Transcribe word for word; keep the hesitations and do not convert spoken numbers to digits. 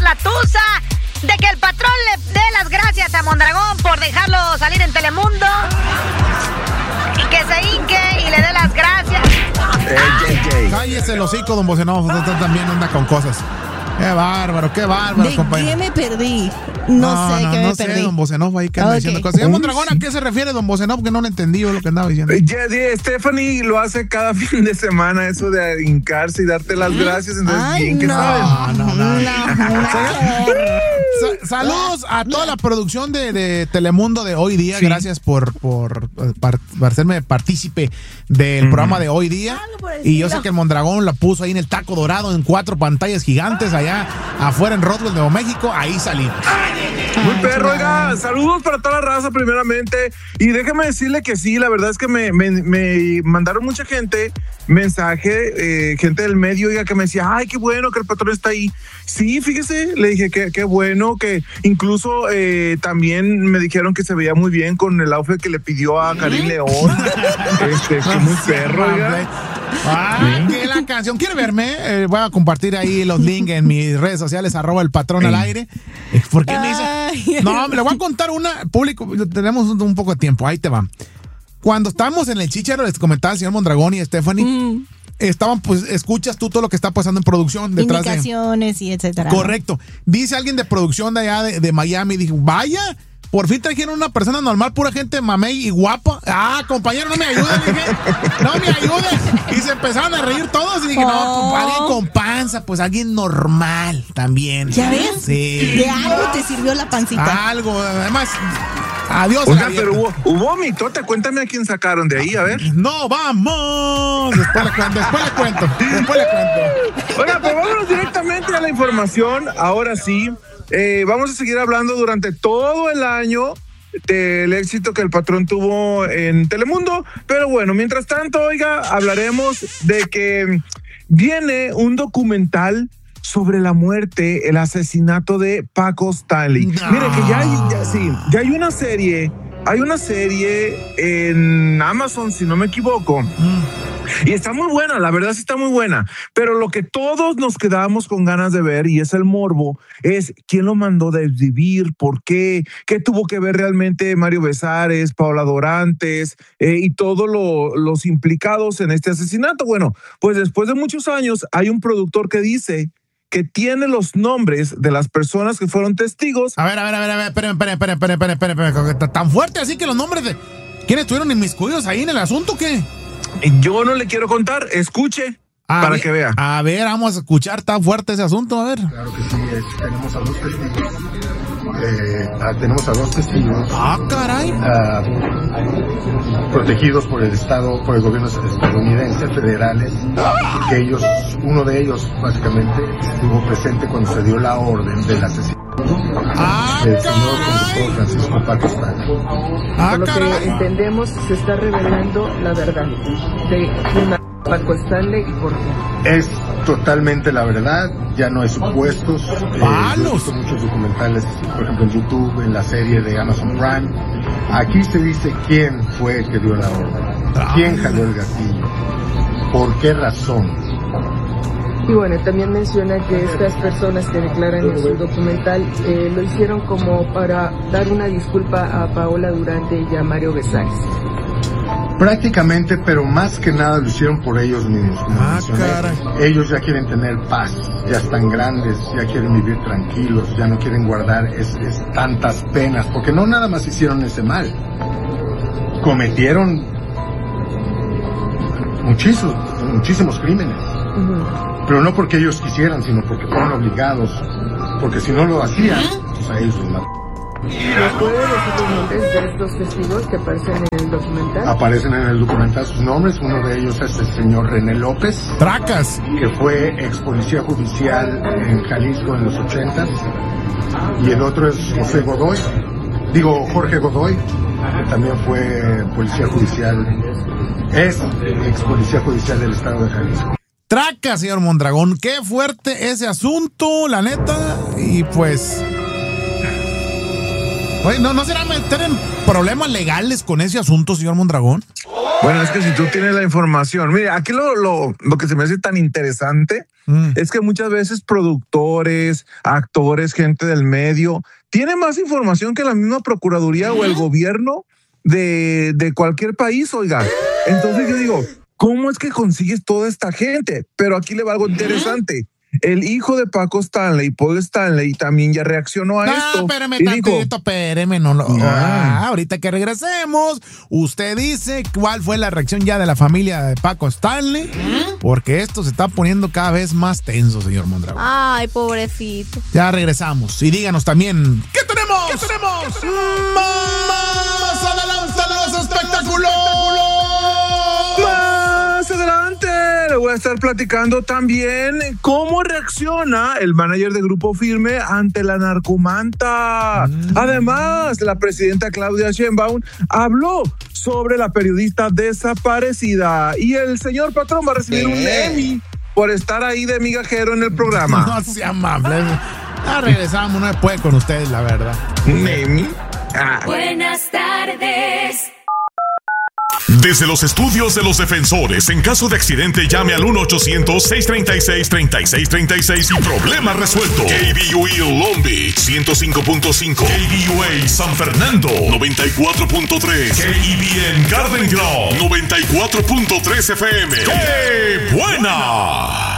la tusa de que el patrón le dé las gracias a Mondragón por dejarlo salir en Telemundo y que se hinque y le dé las gracias. Hey, cállese el hocico, don Bocenov, usted también anda con cosas. Qué bárbaro, qué bárbaro, ¿De compañero. qué me perdí? No, no sé no, qué no me sé, perdí. Don Bocenov ahí que anda okay. diciendo cosas. Señor Mondragón, ¿a qué se refiere don Bocenov? Que no le entendí lo que andaba diciendo. Yeah, yeah, Stephanie lo hace cada fin de semana, eso de hincarse y darte las gracias. Entonces, Ay, bien no. que sabes. No, no, no. no, no. Sa- saludos a toda la producción de, de Telemundo de Hoy Día. Sí. Gracias por, por, por, por hacerme partícipe del mm. programa de Hoy Día. Y yo sé que el Mondragón la puso ahí en el Taco Dorado en cuatro pantallas gigantes allá afuera en Roswell, Nuevo México. Ahí salimos. Muy perro, oiga, saludos para toda la raza primeramente. Y déjame decirle que sí, la verdad es que me, me, me mandaron mucha gente mensaje, eh, gente del medio, oiga, que me decía, ay, qué bueno que el patrón está ahí. Sí, fíjese, le dije que qué bueno, que incluso eh, también me dijeron que se veía muy bien con el outfit que le pidió a Karim León. este, que muy perro, oiga. Ah, que la canción. ¿Quiere verme? Eh, voy a compartir ahí los links en mis redes sociales, arroba el patrón al aire. ¿Por qué me dice? No, me le voy a contar una, público, tenemos un, un poco de tiempo, ahí te va. Cuando estábamos en el Chícharo, les comentaba el señor Mondragón y Stephanie, mm. estaban, pues, escuchas tú todo lo que está pasando en producción detrás de indicaciones y etcétera. Correcto. Dice alguien de producción de allá de, de Miami, dijo, vaya, por fin trajeron una persona normal, pura gente mamey y guapa. Ah, compañero, no me ayudes, dije. No me ayudes. Y se empezaron a reír todos y dije, oh. no, pues, alguien con panza, pues alguien normal también. ¿Ya ves? Sí. De algo te sirvió la pancita. Algo, además. Adiós. Oiga, pero hubo, hubo mitote, cuéntame a quién sacaron de ahí, a ver. No, vamos. Después le cuento, después le cuento, después le cuento. Oiga, pues vámonos directamente a la información, ahora sí. Eh, vamos a seguir hablando durante todo el año del éxito que el patrón tuvo en Telemundo, pero bueno, mientras tanto, oiga, hablaremos de que viene un documental sobre la muerte, el asesinato de Paco Stanley. No. Mire que ya hay, ya, sí, ya hay una serie, hay una serie en Amazon, si no me equivoco. Mm. Y está muy buena, la verdad sí está muy buena. Pero lo que todos nos quedamos con ganas de ver, y es el morbo, es quién lo mandó desvivir, por qué, qué tuvo que ver realmente Mario Besares, Paola Dorantes eh, y todos lo, los implicados en este asesinato. Bueno, pues después de muchos años hay un productor que dice que tiene los nombres de las personas que fueron testigos. A ver, a ver, a ver, a ver, esperen, esperen, esperen, esperen, esperen, esperen, tan fuerte así que los nombres de ¿quiénes estuvieron inmiscuidos ahí en el asunto o qué? Yo no le quiero contar, escuche a para ver, que vea. A ver, vamos a escuchar, tan fuerte ese asunto, a ver. Claro que sí, es, tenemos a dos testigos. Eh, ah, tenemos a dos testigos. Ah, caray. Ah, protegidos por el Estado, por el gobierno estadounidense, federales, que ellos, uno de ellos básicamente estuvo presente cuando se dio la orden del asesinato. Ah, el señor conductor Francisco Paco Stanley. Ah, Por lo caray. que entendemos, se está revelando la verdad de quién mató a Paco Stanley y por qué. Es totalmente la verdad, ya no hay supuestos. ¡Palos! Eh, he visto muchos documentales, por ejemplo en YouTube, en la serie de Amazon Prime. Aquí se dice quién fue el que dio la orden, quién jaló el gatillo, por qué razón. Y bueno, también menciona que estas personas que declaran en su documental eh, lo hicieron como para dar una disculpa a Paola Durante y a Mario Besares. Prácticamente, pero más que nada lo hicieron por ellos mismos. Ah, caray. Ellos ya quieren tener paz, ya están grandes, ya quieren vivir tranquilos, ya no quieren guardar es, es tantas penas, porque no nada más hicieron ese mal, cometieron muchísimos, muchísimos crímenes. Uh-huh. Pero no porque ellos quisieran, sino porque fueron obligados, porque si no lo hacían, pues a ellos los mataron. ¿Nos puede decir los nombres de estos testigos que aparecen en el documental? Aparecen en el documental sus nombres. Uno de ellos es el señor René López. ¡Tracas! Que fue ex policía judicial en Jalisco en los ochentas. Y el otro es José Godoy. Digo, Jorge Godoy, que también fue policía judicial. Es ex policía judicial del estado de Jalisco. Traca, señor Mondragón, qué fuerte ese asunto, la neta, y pues... Oye, ¿no, ¿no será meter en problemas legales con ese asunto, señor Mondragón? Bueno, es que si tú tienes la información, mire, aquí lo, lo, lo que se me hace tan interesante mm. es que muchas veces productores, actores, gente del medio, tienen más información que la misma Procuraduría o el gobierno de, de cualquier país, oiga. Entonces yo digo, ¿cómo es que consigues toda esta gente? Pero aquí le va algo interesante. El hijo de Paco Stanley, Paul Stanley, también ya reaccionó a no, esto. Espérame, tantito, dijo, espérame, no, no, ah, ahorita que regresemos, usted dice cuál fue la reacción ya de la familia de Paco Stanley, porque esto se está poniendo cada vez más tenso, señor Mondragón. Ay, pobrecito. Ya regresamos y díganos también, ¿qué tenemos? ¿Qué tenemos? ¿Qué tenemos? Más adelante los espectáculos. Más adelante le voy a estar platicando también cómo reacciona el manager de Grupo Firme ante la narcomanta. Mm. Además, la presidenta Claudia Sheinbaum habló sobre la periodista desaparecida y el señor patrón va a recibir ¿Qué? un Emmy por estar ahí de migajero en el programa. No sea amable. Ya regresamos, no puede con ustedes, la verdad. ¿Un Emmy? Ah. Buenas tardes. Desde los estudios de los defensores, en caso de accidente llame al uno ochocientos, seiscientos treinta y seis, treinta y seis treinta y seis y problema resuelto. K B U A Long Beach ciento cinco punto cinco, K B U A San Fernando noventa y cuatro punto tres, K E B N Garden Grove noventa y cuatro punto tres F M. ¡Qué buena!